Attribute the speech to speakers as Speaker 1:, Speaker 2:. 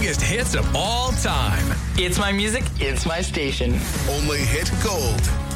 Speaker 1: biggest hits of all time.
Speaker 2: It's my music, it's my station.
Speaker 3: Only hit gold.